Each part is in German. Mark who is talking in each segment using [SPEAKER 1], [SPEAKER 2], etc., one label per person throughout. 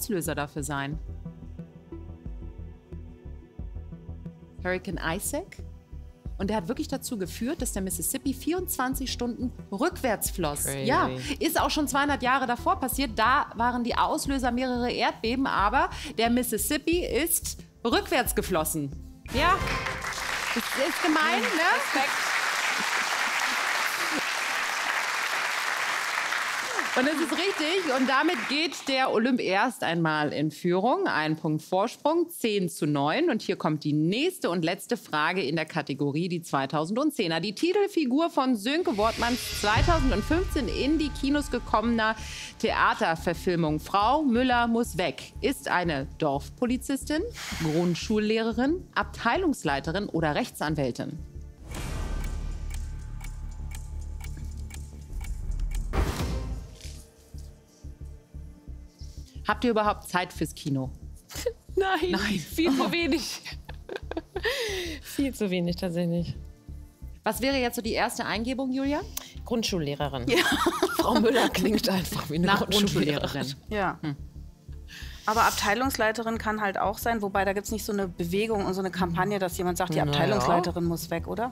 [SPEAKER 1] Auslöser dafür sein? Hurricane Isaac? Und der hat wirklich dazu geführt, dass der Mississippi 24 Stunden rückwärts floss.
[SPEAKER 2] Crazy.
[SPEAKER 1] Ja, ist auch schon 200 Jahre davor passiert. Da waren die Auslöser mehrere Erdbeben, aber der Mississippi ist rückwärts geflossen. Ja, das ist gemein, ne? Respekt. Und das ist richtig. Und damit geht der Olymp erst einmal in Führung. Ein Punkt Vorsprung, 10:9. Und hier kommt die nächste und letzte Frage in der Kategorie die 2010er. Die Titelfigur von Sönke Wortmanns 2015 in die Kinos gekommener Theaterverfilmung Frau Müller muss weg ist eine Dorfpolizistin, Grundschullehrerin, Abteilungsleiterin oder Rechtsanwältin. Habt ihr überhaupt Zeit fürs Kino?
[SPEAKER 2] Nein, viel zu wenig. Viel zu wenig tatsächlich.
[SPEAKER 1] Was wäre jetzt so die erste Eingebung, Julia?
[SPEAKER 2] Grundschullehrerin.
[SPEAKER 3] Ja.
[SPEAKER 2] Frau Müller klingt einfach wie eine Grundschullehrerin.
[SPEAKER 3] Ja. Aber Abteilungsleiterin kann halt auch sein, wobei da gibt es nicht so eine Bewegung und so eine Kampagne, dass jemand sagt, die Abteilungsleiterin muss weg, oder?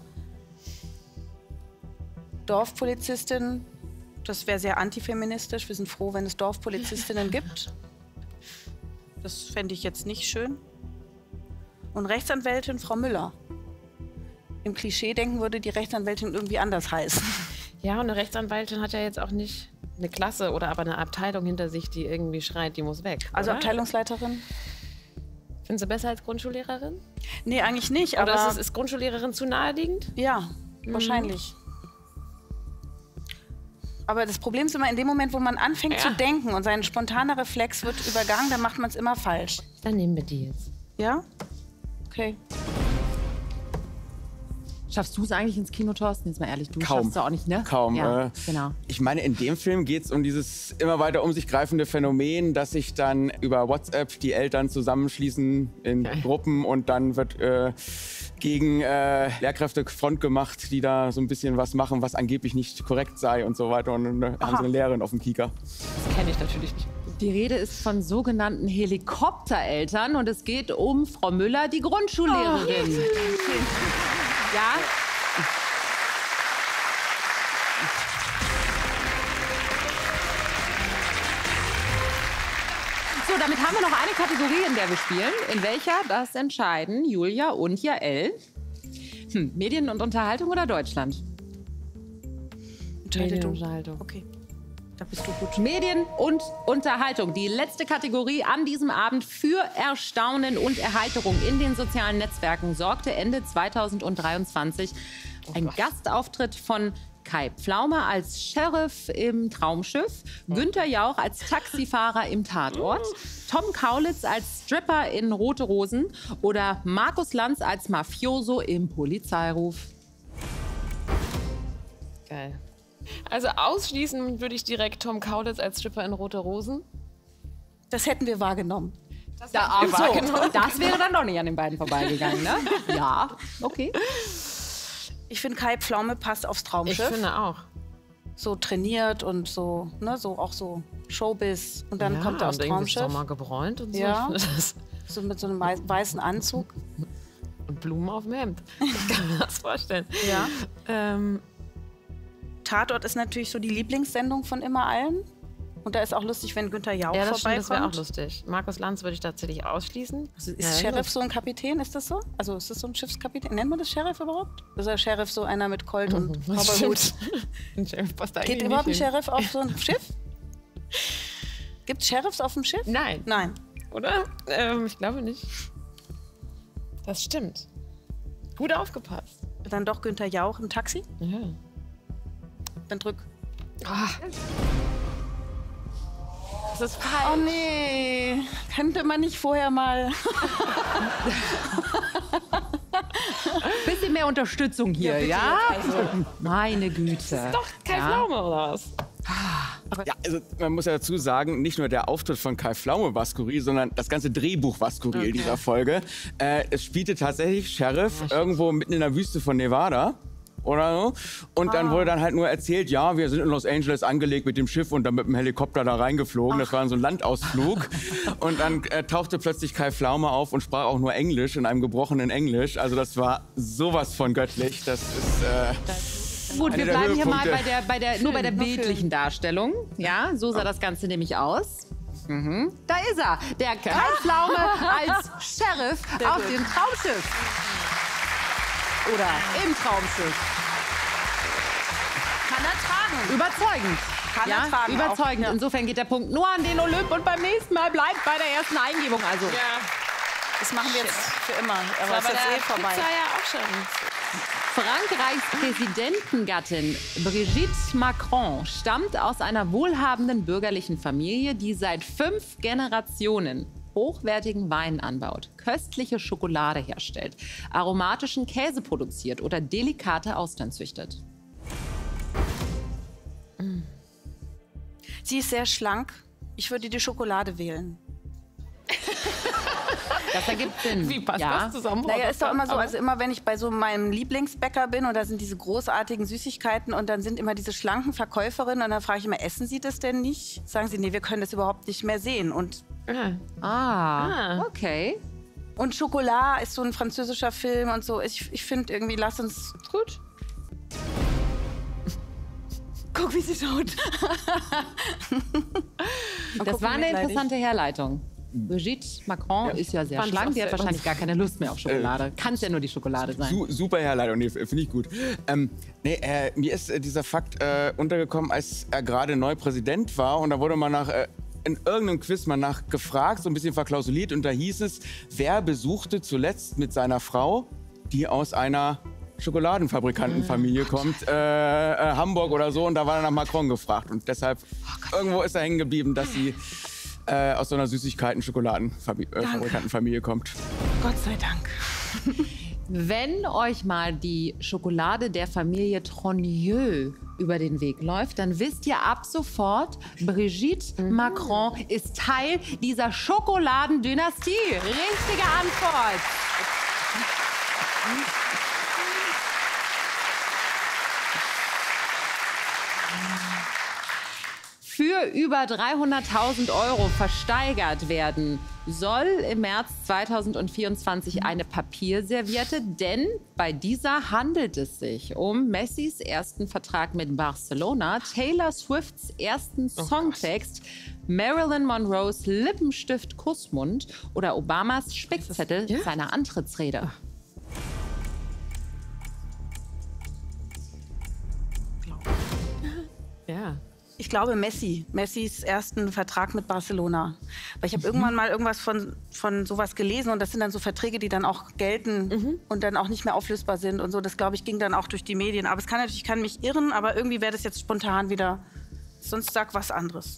[SPEAKER 3] Dorfpolizistin, das wäre sehr antifeministisch. Wir sind froh, wenn es Dorfpolizistinnen gibt. Das fände ich jetzt nicht schön. Und Rechtsanwältin Frau Müller. Im Klischee denken würde die Rechtsanwältin irgendwie anders heißen.
[SPEAKER 2] Ja, und eine Rechtsanwältin hat ja jetzt auch nicht eine Klasse oder aber eine Abteilung hinter sich, die irgendwie schreit, die muss weg.
[SPEAKER 3] Also
[SPEAKER 2] oder?
[SPEAKER 3] Abteilungsleiterin?
[SPEAKER 2] Findest du besser als Grundschullehrerin?
[SPEAKER 3] Nee, eigentlich nicht.
[SPEAKER 2] Oder
[SPEAKER 3] Aber
[SPEAKER 2] ist Grundschullehrerin zu naheliegend?
[SPEAKER 3] ja, wahrscheinlich. Aber das Problem ist immer, in dem Moment, wo man anfängt zu denken und sein spontaner Reflex wird übergangen, dann macht man es immer falsch.
[SPEAKER 2] Dann nehmen wir die jetzt.
[SPEAKER 3] Ja? Okay.
[SPEAKER 1] Schaffst du es eigentlich ins Kino, Thorsten? Jetzt mal ehrlich, du
[SPEAKER 4] Kaum.
[SPEAKER 1] schaffst es auch nicht, ne?
[SPEAKER 4] Kaum.
[SPEAKER 1] Ja, genau.
[SPEAKER 4] Ich meine, in dem Film geht es um dieses immer weiter um sich greifende Phänomen, dass sich dann über WhatsApp die Eltern zusammenschließen in Gruppen und dann wird gegen Lehrkräfte Front gemacht, die da so ein bisschen was machen, was angeblich nicht korrekt sei und so weiter. Und dann haben sie eine Lehrerin auf dem Kieker.
[SPEAKER 2] Das kenne ich natürlich nicht.
[SPEAKER 1] Die Rede ist von sogenannten Helikoptereltern und es geht um Frau Müller, die Grundschullehrerin. Ja? So, damit haben wir noch eine Kategorie, in der wir spielen. In welcher? Das entscheiden Julia und Jael. Medien und Unterhaltung oder Deutschland?
[SPEAKER 2] Medienunterhaltung.
[SPEAKER 3] Okay. Da bist du gut.
[SPEAKER 1] Medien und Unterhaltung. Die letzte Kategorie an diesem Abend für Erstaunen und Erheiterung in den sozialen Netzwerken sorgte Ende 2023 ein Gastauftritt von Kai Pflaume als Sheriff im Traumschiff, Günther Jauch als Taxifahrer im Tatort, Tom Kaulitz als Stripper in Rote Rosen oder Markus Lanz als Mafioso im Polizeiruf.
[SPEAKER 2] Geil. Also ausschließen würde ich direkt Tom Kaulitz als Stripper in Rote Rosen.
[SPEAKER 3] Das hätten wir wahrgenommen.
[SPEAKER 1] Das wäre dann doch nicht an den beiden vorbeigegangen, ne? Ja, okay.
[SPEAKER 3] Ich finde, Kai Pflaume passt aufs Traumschiff.
[SPEAKER 2] Ich finde auch.
[SPEAKER 3] So trainiert und so, ne, so auch so Showbiz. Und dann kommt er aufs Traumschiff.
[SPEAKER 2] Und mal gebräunt und so.
[SPEAKER 3] Ja.
[SPEAKER 2] Ich finde das.
[SPEAKER 3] So mit so einem weißen Anzug.
[SPEAKER 2] Und Blumen auf dem Hemd. Ich kann mir das vorstellen.
[SPEAKER 3] Ja. Tatort ist natürlich so die Lieblingssendung von immer allen. Und da ist auch lustig, wenn Günther Jauch
[SPEAKER 2] Ja, das stimmt, das wäre auch
[SPEAKER 3] vorbeikommt.
[SPEAKER 2] lustig. Markus Lanz würde ich tatsächlich ausschließen.
[SPEAKER 3] Also ist Sheriff so ein Kapitän? Ist das so? Also ist das so ein Schiffskapitän? Nennt man das Sheriff überhaupt? Ist der Sheriff so einer mit Colt und Cowboyhut?
[SPEAKER 2] Ein Sheriff passt eigentlich
[SPEAKER 3] Geht
[SPEAKER 2] nicht
[SPEAKER 3] überhaupt ein
[SPEAKER 2] hin.
[SPEAKER 3] Sheriff auf so ein Schiff? Gibt es Sheriffs auf dem Schiff?
[SPEAKER 2] Nein.
[SPEAKER 3] Nein.
[SPEAKER 2] Oder? Ich glaube nicht. Das stimmt. Gut aufgepasst.
[SPEAKER 3] Dann doch Günther Jauch im Taxi?
[SPEAKER 2] Ja.
[SPEAKER 3] Dann drück.
[SPEAKER 2] Das ist falsch.
[SPEAKER 3] Oh nee, könnte man nicht vorher mal...
[SPEAKER 1] Bisschen mehr Unterstützung hier, ja? Meine Güte.
[SPEAKER 2] Doch, Kai Pflaume oder was?
[SPEAKER 4] Ja, also man muss ja dazu sagen, nicht nur der Auftritt von Kai Pflaume war skurril, sondern das ganze Drehbuch war skurril dieser Folge. Es spielte tatsächlich Sheriff irgendwo mitten in der Wüste von Nevada. oder so. Und dann wurde dann halt nur erzählt, ja, wir sind in Los Angeles angelegt mit dem Schiff und dann mit dem Helikopter da reingeflogen. Das war so ein Landausflug. Und dann tauchte plötzlich Kai Pflaume auf und sprach auch nur Englisch in einem gebrochenen Englisch. Also das war sowas von göttlich. Das ist
[SPEAKER 1] Gut, wir
[SPEAKER 4] einer der
[SPEAKER 1] bleiben hier mal
[SPEAKER 4] Höhepunkte.
[SPEAKER 1] nur bei der bildlichen Darstellung. Ja, so sah das Ganze nämlich aus. Da ist er, der Kai Pflaume als Sheriff auf dem Traumschiff. Oder im Traumschiff.
[SPEAKER 3] Kann er tragen.
[SPEAKER 1] Überzeugend.
[SPEAKER 3] Kann er tragen
[SPEAKER 1] überzeugend.
[SPEAKER 3] auch, ja.
[SPEAKER 1] Insofern geht der Punkt nur an den Olymp und beim nächsten Mal bleibt bei der ersten Eingebung. Also
[SPEAKER 3] Das machen wir jetzt für immer. Aber
[SPEAKER 2] Das
[SPEAKER 3] es
[SPEAKER 2] war
[SPEAKER 3] ist
[SPEAKER 2] bei
[SPEAKER 3] jetzt
[SPEAKER 2] der
[SPEAKER 3] vorbei.
[SPEAKER 2] Pizza ja auch schon.
[SPEAKER 1] Frankreichs Präsidentengattin Brigitte Macron stammt aus einer wohlhabenden bürgerlichen Familie, die seit 5 Generationen hochwertigen Wein anbaut, köstliche Schokolade herstellt, aromatischen Käse produziert oder delikate Austern züchtet.
[SPEAKER 3] Sie ist sehr schlank. Ich würde die Schokolade wählen.
[SPEAKER 1] Das ergibt Sinn.
[SPEAKER 2] Wie passt
[SPEAKER 1] ja.
[SPEAKER 2] das zusammen?
[SPEAKER 3] Naja, ist doch immer so,
[SPEAKER 2] Aber-
[SPEAKER 3] also immer wenn ich bei so meinem Lieblingsbäcker bin und da sind diese großartigen Süßigkeiten und dann sind immer diese schlanken Verkäuferinnen und dann frage ich immer, essen Sie das denn nicht? Sagen sie, nee, wir können das überhaupt nicht mehr sehen. Und
[SPEAKER 1] Okay.
[SPEAKER 3] Chocolat ist so ein französischer Film und so. Ich finde irgendwie, lass uns...
[SPEAKER 2] Gut.
[SPEAKER 3] Guck, wie sie schaut.
[SPEAKER 1] Das war eine interessante Herleitung. Brigitte Macron ist ja sehr
[SPEAKER 2] Fand ich
[SPEAKER 1] schlank,
[SPEAKER 2] auch
[SPEAKER 1] die hat
[SPEAKER 2] sehr
[SPEAKER 1] wahrscheinlich gar keine Lust mehr auf Schokolade. Kann es ja nur die Schokolade sein.
[SPEAKER 4] Super Herleitung, nee, finde ich gut. Mir ist dieser Fakt untergekommen, als er gerade neu Präsident war und da wurde man in irgendeinem Quiz mal nach gefragt, so ein bisschen verklausuliert und da hieß es, wer besuchte zuletzt mit seiner Frau, die aus einer Schokoladenfabrikantenfamilie kommt, Hamburg oder so, und da war er nach Macron gefragt und deshalb irgendwo ist er hängen geblieben, dass sie aus so einer Süßigkeiten-Schokoladenfabrikantenfamilie kommt.
[SPEAKER 3] Gott sei Dank.
[SPEAKER 1] Wenn euch mal die Schokolade der Familie Trogneux über den Weg läuft, dann wisst ihr ab sofort, Brigitte Macron ist Teil dieser Schokoladendynastie. Richtige Antwort. Für über 300.000 € versteigert werden soll im März 2024 eine Papierserviette, denn bei dieser handelt es sich um Messis ersten Vertrag mit Barcelona, Taylor Swifts ersten Songtext, Marilyn Monroes Lippenstift Kussmund oder Obamas Spickzettel seiner Antrittsrede.
[SPEAKER 2] Ja.
[SPEAKER 3] Ich glaube Messis ersten Vertrag mit Barcelona. Weil ich habe irgendwann mal irgendwas von sowas gelesen und das sind dann so Verträge, die dann auch gelten und dann auch nicht mehr auflösbar sind und so. Das, glaube ich, ging dann auch durch die Medien. Aber es kann natürlich, ich kann mich irren, aber irgendwie wäre das jetzt spontan wieder, sonst sag was anderes.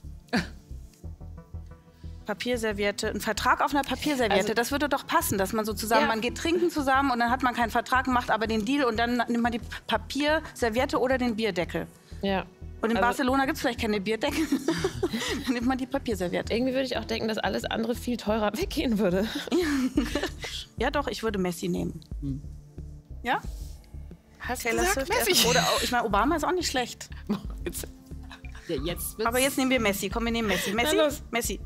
[SPEAKER 3] Papierserviette, ein Vertrag auf einer Papierserviette,
[SPEAKER 2] Also-
[SPEAKER 3] das würde doch passen, dass man so zusammen, man geht trinken zusammen und dann hat man keinen Vertrag, macht aber den Deal und dann nimmt man die Papierserviette oder den Bierdeckel.
[SPEAKER 2] Ja.
[SPEAKER 3] Und in
[SPEAKER 2] Also-
[SPEAKER 3] Barcelona gibt es vielleicht keine Bierdeckel. Dann nimmt man die Papierserviette.
[SPEAKER 2] Irgendwie würde ich auch denken, dass alles andere viel teurer weggehen würde.
[SPEAKER 3] Ja doch, ich würde Messi nehmen. Ja?
[SPEAKER 2] Hast
[SPEAKER 3] Taylor Swift erst- Oder auch, ich meine, Obama ist auch nicht schlecht.
[SPEAKER 1] Ja, jetzt wird's-
[SPEAKER 3] Aber jetzt nehmen wir Messi. Komm, wir nehmen Messi. Messi?
[SPEAKER 2] Na los.
[SPEAKER 3] Messi.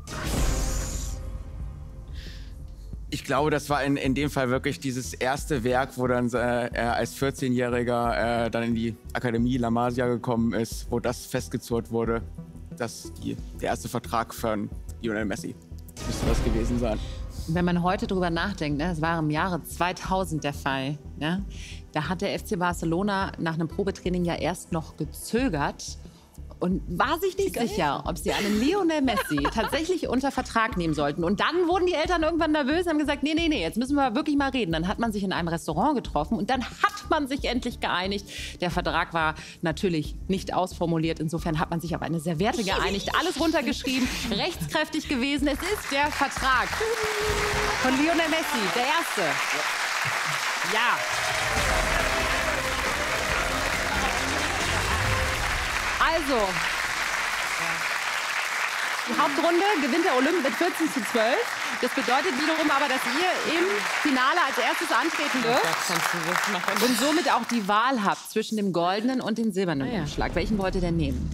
[SPEAKER 4] Ich glaube, das war in dem Fall wirklich dieses erste Werk, wo dann er als 14-Jähriger dann in die Akademie La Masia gekommen ist, wo das festgezurrt wurde, dass der erste Vertrag von Lionel Messi müsste das gewesen sein.
[SPEAKER 1] Wenn man heute drüber nachdenkt, ne, das war im Jahre 2000 der Fall, ne, da hat der FC Barcelona nach einem Probetraining ja erst noch gezögert und war sich nicht sicher, ob sie einen Lionel Messi tatsächlich unter Vertrag nehmen sollten. Und dann wurden die Eltern irgendwann nervös und haben gesagt, nee, jetzt müssen wir wirklich mal reden. Dann hat man sich in einem Restaurant getroffen und dann hat man sich endlich geeinigt. Der Vertrag war natürlich nicht ausformuliert. Insofern hat man sich auf eine Serviette geeinigt, alles runtergeschrieben, rechtskräftig gewesen. Es ist der Vertrag von Lionel Messi, der erste. Ja. Also, Die Hauptrunde gewinnt der Olymp mit 14:12. Das bedeutet wiederum aber, dass ihr im Finale als erstes antreten dürft und somit auch die Wahl habt zwischen dem goldenen und dem silbernen Umschlag. Welchen wollt ihr denn nehmen?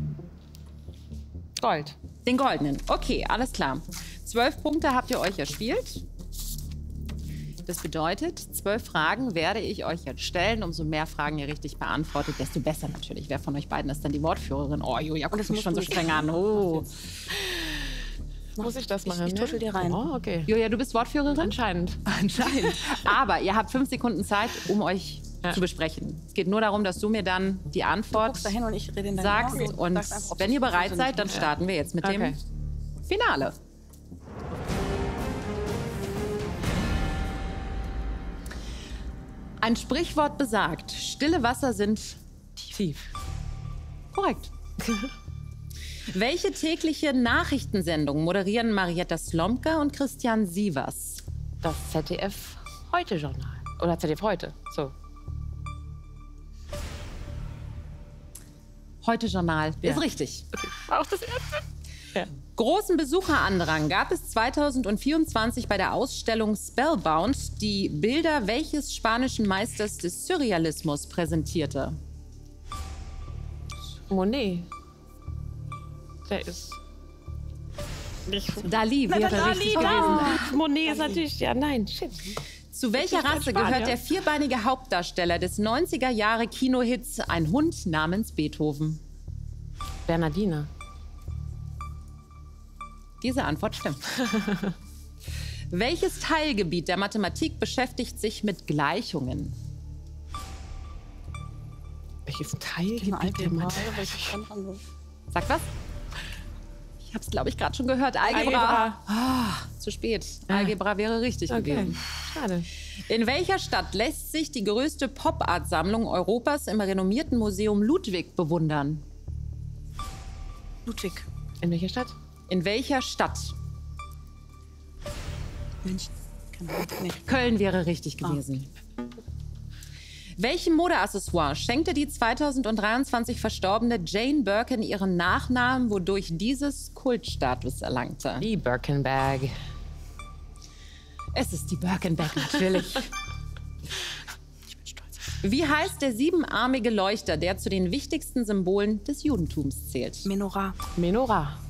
[SPEAKER 2] Gold.
[SPEAKER 1] Den goldenen. Okay, alles klar. 12 Punkte habt ihr euch erspielt. Das bedeutet, 12 Fragen werde ich euch jetzt stellen. Umso mehr Fragen ihr richtig beantwortet, desto besser natürlich. Wer von euch beiden ist dann die Wortführerin? Oh, Julia, guck mich schon so streng an. Oh.
[SPEAKER 2] Muss ich das machen?
[SPEAKER 3] Ich tuschel dir rein.
[SPEAKER 2] Oh, okay.
[SPEAKER 1] Julia, du bist Wortführerin?
[SPEAKER 2] Anscheinend.
[SPEAKER 1] Anscheinend. Aber ihr habt 5 Sekunden Zeit, um euch zu besprechen. Es geht nur darum, dass du mir dann die Antwort
[SPEAKER 3] dahin und ich rede in deine
[SPEAKER 1] sagst.
[SPEAKER 3] Augen.
[SPEAKER 1] Und
[SPEAKER 3] Sagst einfach, ob
[SPEAKER 1] wenn
[SPEAKER 3] es
[SPEAKER 1] ihr bereit
[SPEAKER 3] sind.
[SPEAKER 1] seid, dann starten wir jetzt mit dem Finale. Ein Sprichwort besagt, stille Wasser sind
[SPEAKER 2] Tief.
[SPEAKER 1] korrekt. Welche tägliche Nachrichtensendung moderieren Marietta Slomka und Christian Sievers?
[SPEAKER 2] Das ZDF Heute-Journal. Oder ZDF Heute. So.
[SPEAKER 1] Heute-Journal. Ist richtig.
[SPEAKER 2] War auch das erste. Ja.
[SPEAKER 1] Großen Besucherandrang gab es 2024 bei der Ausstellung Spellbound, die Bilder welches spanischen Meisters des Surrealismus präsentierte?
[SPEAKER 2] Monet. Der ist.
[SPEAKER 1] Dali wäre richtig gewesen.
[SPEAKER 2] Monet ist natürlich. Ja, nein, shit.
[SPEAKER 1] Zu welcher Rasse gehört der vierbeinige Hauptdarsteller des 90er-Jahre-Kinohits Ein Hund namens Beethoven?
[SPEAKER 2] Bernardiner.
[SPEAKER 1] Diese Antwort stimmt. Welches Teilgebiet der Mathematik beschäftigt sich mit Gleichungen?
[SPEAKER 2] Welches Teilgebiet der Mathematik?
[SPEAKER 1] Sag was? Ich habe es, glaube ich, gerade schon gehört. Algebra. Zu spät. Algebra wäre richtig gewesen.
[SPEAKER 2] Schade.
[SPEAKER 1] In welcher Stadt lässt sich die größte Pop-Art-Sammlung Europas im renommierten Museum Ludwig bewundern?
[SPEAKER 3] Ludwig.
[SPEAKER 2] In welcher Stadt?
[SPEAKER 1] In welcher Stadt?
[SPEAKER 3] München. Nee.
[SPEAKER 1] Köln wäre richtig gewesen. Welchem Modeaccessoire schenkte die 2023 verstorbene Jane Birkin ihren Nachnamen, wodurch dieses Kultstatus erlangte?
[SPEAKER 2] Die Birkenbag.
[SPEAKER 1] Es ist die Birkenbag, natürlich.
[SPEAKER 3] Ich bin stolz.
[SPEAKER 1] Wie heißt der siebenarmige Leuchter, der zu den wichtigsten Symbolen des Judentums zählt?
[SPEAKER 3] Menorah.
[SPEAKER 2] Menorah.